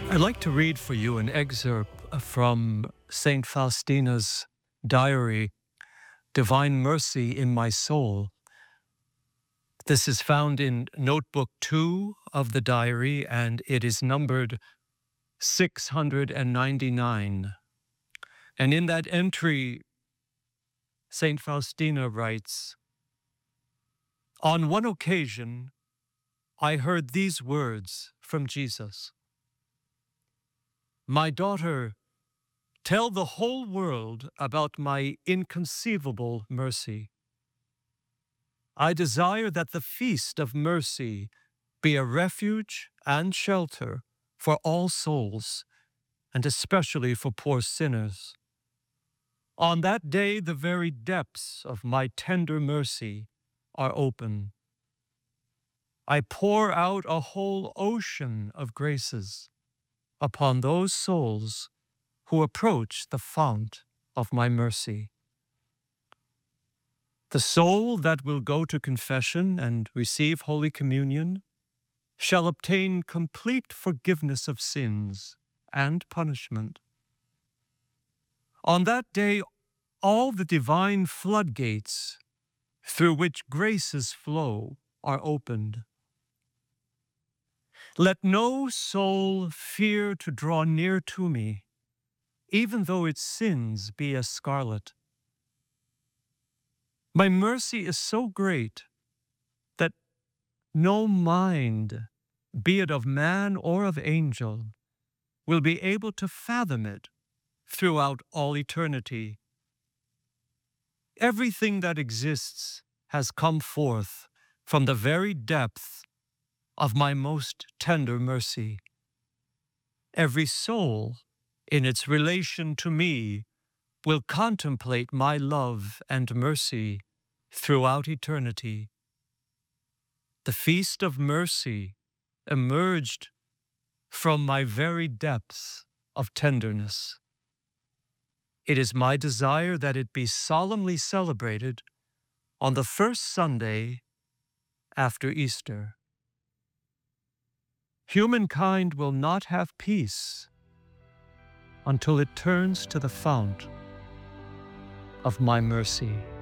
I'd like to read for you an excerpt from St. Faustina's diary, Divine Mercy in My Soul. This is found in Notebook 2 of the diary, and it is numbered 699. And in that entry, St. Faustina writes, "On one occasion, I heard these words from Jesus. My daughter, tell the whole world about my inconceivable mercy. I desire that the feast of mercy be a refuge and shelter for all souls, and especially for poor sinners. On that day, the very depths of my tender mercy are open. I pour out a whole ocean of graces upon those souls who approach the fount of my mercy. The soul that will go to confession and receive Holy Communion shall obtain complete forgiveness of sins and punishment. On that day, all the divine floodgates through which graces flow are opened. Let no soul fear to draw near to me, even though its sins be as scarlet. My mercy is so great that no mind, be it of man or of angel, will be able to fathom it throughout all eternity. Everything that exists has come forth from the very depth of my most tender mercy. Every soul, in its relation to me, will contemplate my love and mercy throughout eternity. The feast of mercy emerged from my very depths of tenderness. It is my desire that it be solemnly celebrated on the first Sunday after Easter. Humankind will not have peace until it turns to the fount of my mercy."